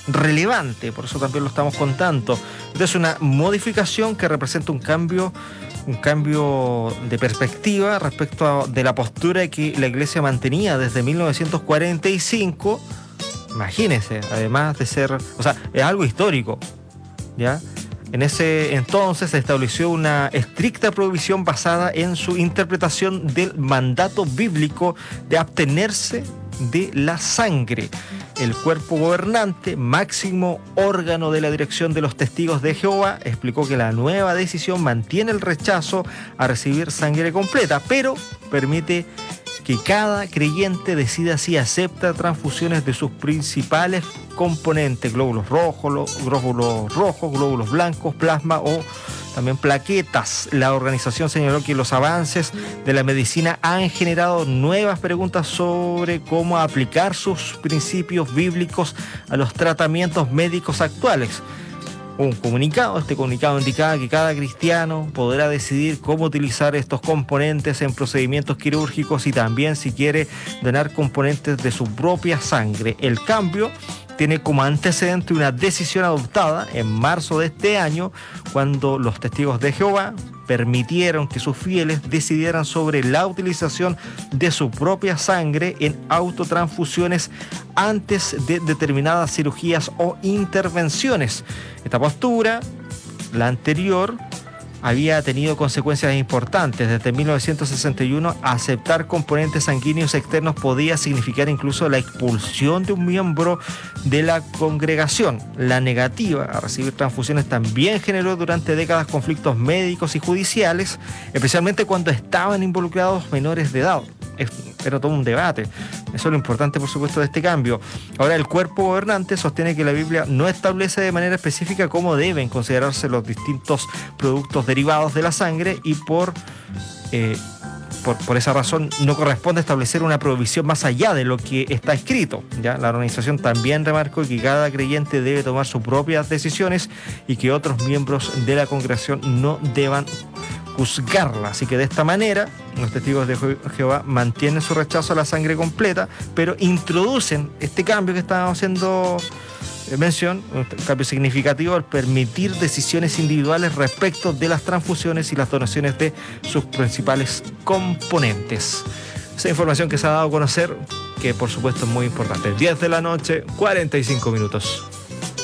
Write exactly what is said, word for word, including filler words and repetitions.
relevante, por eso también lo estamos contando. Es una modificación que representa un cambio, un cambio de perspectiva respecto a, de la postura que la Iglesia mantenía desde mil novecientos cuarenta y cinco. Imagínense, además de ser, o sea, es algo histórico, ¿ya? En ese entonces se estableció una estricta prohibición basada en su interpretación del mandato bíblico de abstenerse de la sangre. El cuerpo gobernante, máximo órgano de la dirección de los testigos de Jehová, explicó que la nueva decisión mantiene el rechazo a recibir sangre completa, pero permite que cada creyente decida si acepta transfusiones de sus principales componentes, glóbulos rojos, glóbulos rojos, glóbulos blancos, plasma o también plaquetas. La organización señaló que los avances de la medicina han generado nuevas preguntas sobre cómo aplicar sus principios bíblicos a los tratamientos médicos actuales. Un comunicado, este comunicado indicaba que cada cristiano podrá decidir cómo utilizar estos componentes en procedimientos quirúrgicos y también si quiere donar componentes de su propia sangre. El cambio tiene como antecedente una decisión adoptada en marzo de este año, cuando los testigos de Jehová permitieron que sus fieles decidieran sobre la utilización de su propia sangre en autotransfusiones antes de determinadas cirugías o intervenciones. Esta postura, la anterior, había tenido consecuencias importantes. Desde mil novecientos sesenta y uno, aceptar componentes sanguíneos externos podía significar incluso la expulsión de un miembro de la congregación. La negativa a recibir transfusiones también generó durante décadas conflictos médicos y judiciales, especialmente cuando estaban involucrados menores de edad. Era todo un debate. Eso es lo importante, por supuesto, de este cambio. Ahora, el cuerpo gobernante sostiene que la Biblia no establece de manera específica cómo deben considerarse los distintos productos derivados de la sangre y por, eh, por, por esa razón no corresponde establecer una prohibición más allá de lo que está escrito, ¿ya? La organización también remarcó que cada creyente debe tomar sus propias decisiones y que otros miembros de la congregación no deban juzgarla. Así que de esta manera los testigos de Jehová mantienen su rechazo a la sangre completa, pero introducen este cambio que estábamos haciendo mención, un cambio significativo al permitir decisiones individuales respecto de las transfusiones y las donaciones de sus principales componentes. Esa información que se ha dado a conocer, que por supuesto es muy importante. diez de la noche, cuarenta y cinco minutos.